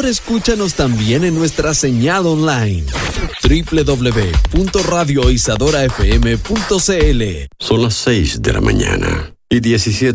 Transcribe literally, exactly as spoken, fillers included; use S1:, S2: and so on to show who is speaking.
S1: Ahora escúchanos también en nuestra señal online doble u doble u doble u punto radio isadora f m punto c l.
S2: Son las seis de la mañana y diecisiete